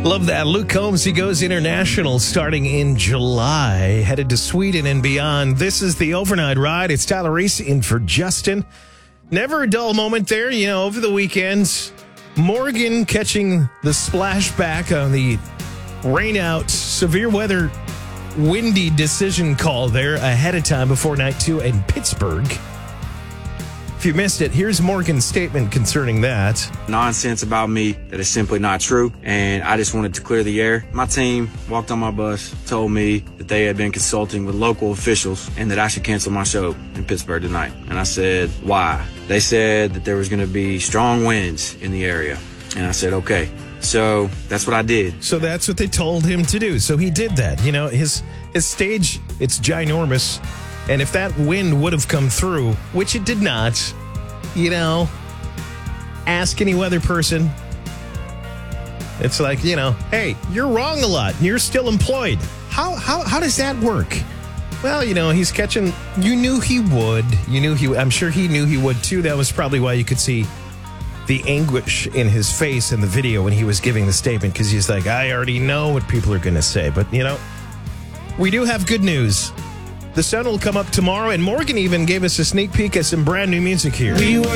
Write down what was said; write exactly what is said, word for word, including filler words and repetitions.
Love that. Luke Combs, he goes international starting in July, headed to Sweden and beyond. This is the Overnight Ride. It's Tyler Reese in for Justin. Never a dull moment there. You know, over the weekends, Morgan catching the splashback on the rain out, severe weather, windy decision call there ahead of time before night two in Pittsburgh. If you missed it, here's Morgan's statement concerning that. Nonsense about me that is simply not true, and I just wanted to clear the air. My team walked on my bus, told me that they had been consulting with local officials and that I should cancel my show in Pittsburgh tonight. And I said, why? They said that there was going to be strong winds in the area. And I said, okay. So that's what I did. So that's what they told him to do. So he did that. You know, his his stage, it's ginormous. And if that wind would have come through, which it did not, you know, ask any weather person. It's like, you know, hey, you're wrong a lot. You're still employed. How how how does that work? Well, you know, he's catching. You knew he would. You knew he. I'm sure he knew he would too. That was probably why you could see the anguish in his face in the video when he was giving the statement, because he's like, I already know what people are going to say. But, you know, we do have good news. The sun will come up tomorrow, and Morgan even gave us a sneak peek at some brand new music here. We were